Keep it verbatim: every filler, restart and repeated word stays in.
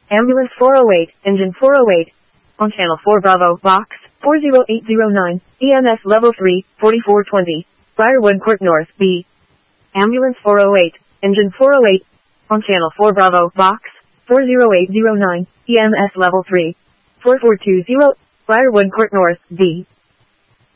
Ambulance four oh eight, engine four oh eight. On channel four Bravo, box four oh eight oh nine, E M S level three, forty-four twenty, Briarwood Court North, B. Ambulance four oh eight, engine four oh eight. On channel four Bravo, box four oh eight oh nine, E M S level three, four four two zero, Briarwood Court North, B.